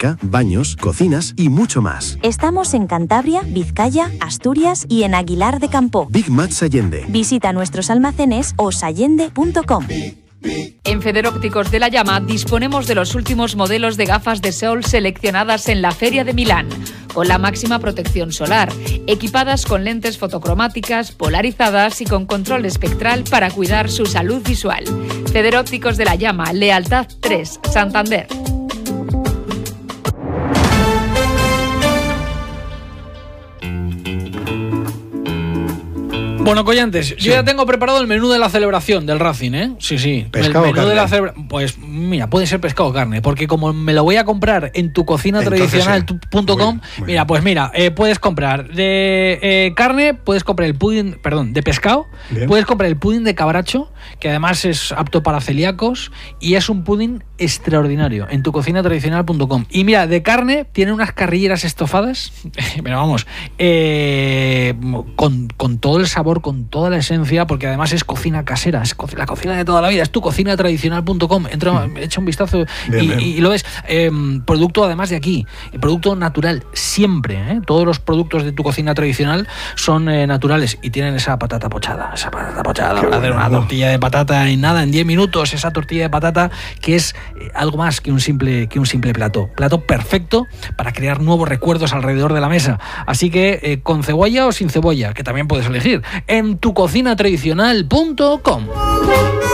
eléctrica, baños, cocinas y mucho más. Estamos en Cantabria, Vizcaya, Asturias y en Aguilar de Campoo. Big Mats Allende. Visita nuestros almacenes o sallende.com. En Federópticos de la Llama disponemos de los últimos modelos de gafas de sol seleccionadas en la Feria de Milán, con la máxima protección solar, equipadas con lentes fotocromáticas, polarizadas y con control espectral para cuidar su salud visual. Federópticos de la Llama, Lealtad 3, Santander. Bueno, Collantes, yo ya tengo preparado el menú de la celebración del Racing, ¿eh? Sí. ¿Pescado el menú o de la carne? Pues mira, puede ser pescado o carne, porque como me lo voy a comprar en tucocinatradicional.com, puedes comprar de carne, puedes comprar el pudding, de pescado, Bien. puedes comprar el pudding de cabracho, que además es apto para celíacos y es un pudding extraordinario en tucocinatradicional.com. Y mira, de carne tiene unas carrilleras estofadas, pero vamos, con todo el sabor, con toda la esencia, porque además es cocina casera, es la cocina de toda la vida, es tucocinatradicional.com. Echa un vistazo y lo ves. Producto además de aquí, producto natural, siempre, ¿eh? Todos los productos de Tu Cocina Tradicional son naturales y tienen esa patata pochada para hacer una tortilla de patata en 10 minutos, esa tortilla de patata que es algo más que un simple plato perfecto para crear nuevos recuerdos alrededor de la mesa. Así que con cebolla o sin cebolla, que también puedes elegir, en tucocinatradicional.com.